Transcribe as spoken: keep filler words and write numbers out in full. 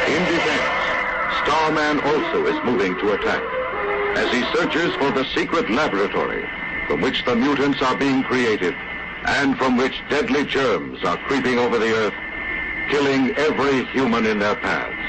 In defense, Starman also is moving to attack as he searches for the secret laboratory from which the mutants are being created and from which deadly germs are creeping over the Earth, killing every human in their paths.